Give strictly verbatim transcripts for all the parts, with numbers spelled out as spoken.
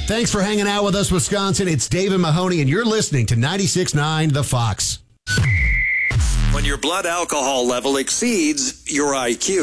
Thanks for hanging out with us, Wisconsin. It's Dave and Mahoney, and you're listening to ninety-six point nine The Fox. When your blood alcohol level exceeds your I Q.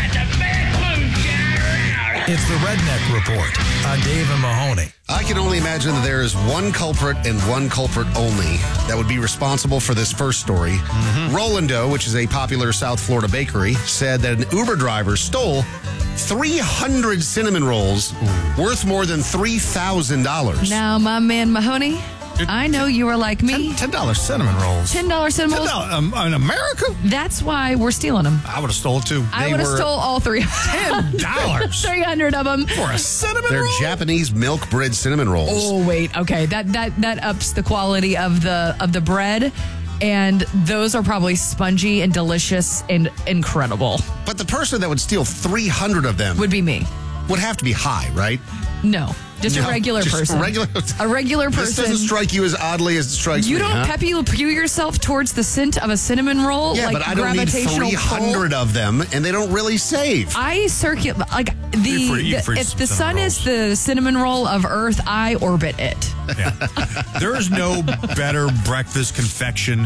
It's the Redneck Report on Dave and Mahoney. I can only imagine that there is one culprit and one culprit only that would be responsible for this first story. Mm-hmm. Rolando, which is a popular South Florida bakery, said that an Uber driver stole three hundred cinnamon rolls Ooh. worth more than three thousand dollars. Now, my man Mahoney, I know you are like me. ten dollars cinnamon rolls. ten dollars cinnamon rolls. ten dollars um, in America? That's why we're stealing them. I would have stole two. I would have stole all three. ten dollars three hundred of them. For a cinnamon They're roll? They're Japanese milk bread cinnamon rolls. Oh, wait. Okay. That that that ups the quality of the of the bread. And those are probably spongy and delicious and incredible. But the person that would steal three hundred of them would be me. Would have to be high, right? No. Just no, a regular just person. A regular, a regular person. This doesn't strike you as oddly as it strikes you me. You don't huh? peppy pew yourself towards the scent of a cinnamon roll? Yeah, like but I don't need three hundred of them, and they don't really save. I circulate, like, the, for, the for if the sun rolls. is the cinnamon roll of Earth, I orbit it. Yeah. There is no better breakfast confection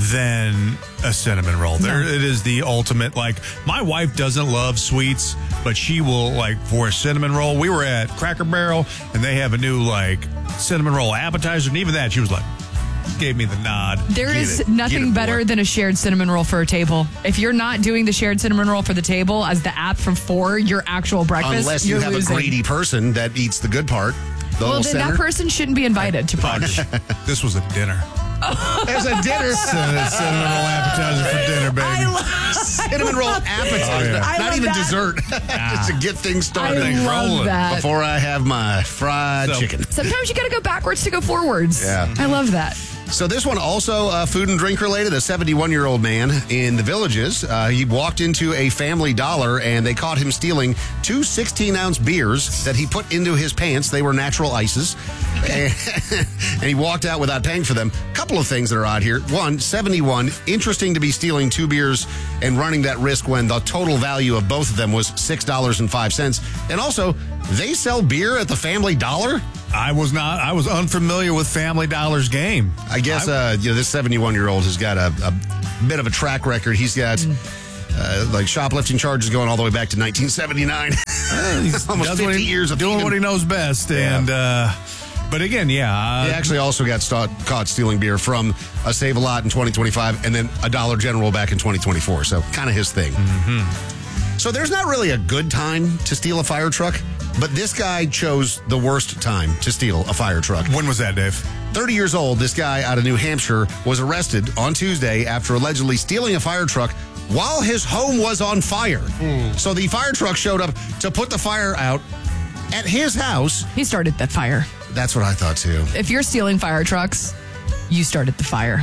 than a cinnamon roll. There, it is the ultimate. Like, my wife doesn't love sweets, but she will, like, for a cinnamon roll. We were at Cracker Barrel, and they have a new, like, cinnamon roll appetizer, and even that, she was like, gave me the nod. There Get is it. nothing it, better boy. than a shared cinnamon roll for a table. If you're not doing the shared cinnamon roll for the table as the app from for your actual breakfast, Unless you you're have losing. a greedy person that eats the good part. The well, then center. that person shouldn't be invited to brunch. This was a dinner. There's a dinner. Cinnamon roll appetizer for dinner, baby. I love, cinnamon roll appetizer. Oh, yeah. Not love even that. dessert. Just to get things started. I love rolling that. Before I have my fried So- chicken. Sometimes you got to go backwards to go forwards. Yeah. I love that. So this one also uh, food and drink related. A seventy-one-year-old man in the Villages. Uh, he walked into a Family Dollar and they caught him stealing two sixteen-ounce beers that he put into his pants. They were natural ices. And, and he walked out without paying for them. A couple of things that are odd here. One, seventy-one. Interesting to be stealing two beers and running that risk when the total value of both of them was six dollars and five cents. And also, they sell beer at the Family Dollar? I was not, I was unfamiliar with Family Dollar's game. I guess uh, you know, this seventy-one-year-old has got a, a bit of a track record. He's got uh, like shoplifting charges going all the way back to nineteen seventy-nine. He's Almost fifty what he, years of doing thieving. what he knows best. Yeah. And, uh, but again, yeah. Uh, He actually also got st- caught stealing beer from a Save-A-Lot in twenty twenty-five and then a Dollar General back in twenty twenty-four. So kind of his thing. Mm-hmm. So there's not really a good time to steal a fire truck, but this guy chose the worst time to steal a fire truck. When was that, Dave? thirty years old, this guy out of New Hampshire was arrested on Tuesday after allegedly stealing a fire truck while his home was on fire. Mm. So the fire truck showed up to put the fire out at his house. He started the fire. That's what I thought too. If you're stealing fire trucks, you started the fire.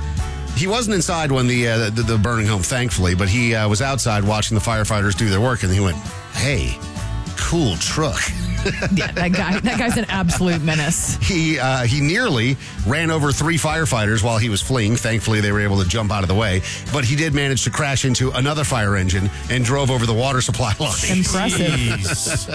He wasn't inside when the uh, the, the burning home, thankfully, but he uh, was outside watching the firefighters do their work, and he went, "Hey, cool truck." Yeah, that guy. That guy's an absolute menace. He uh, he nearly ran over three firefighters while he was fleeing. Thankfully, they were able to jump out of the way. But he did manage to crash into another fire engine and drove over the water supply line. Impressive.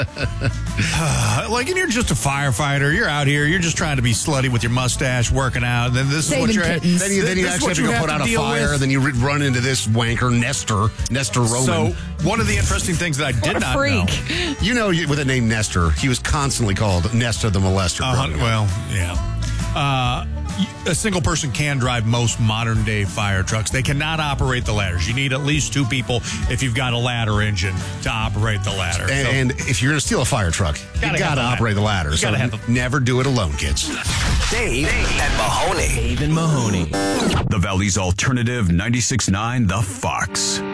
uh, like, and you're just a firefighter. You're out here. You're just trying to be slutty with your mustache, working out. And then this Saving is what you're. kittens. Then you, then you This is actually what have to you go put have out to a deal fire, with. and then you r- run into this wanker, Nestor, Nestor Roman. So one of the interesting things that I did What a not freak. know. You know, with the name Nestor, he was constantly called Nestor the Molester. Uh, growing up. well, yeah. Uh, a single person can drive most modern day fire trucks. They cannot operate the ladders. You need at least two people if you've got a ladder engine to operate the ladder. And, So- and if you're going to steal a fire truck, you Gotta got have to the operate the ladder. You So gotta have the- never do it alone, kids. Dave and Mahoney. Dave and Mahoney. The Valley's alternative ninety-six point nine The Fox.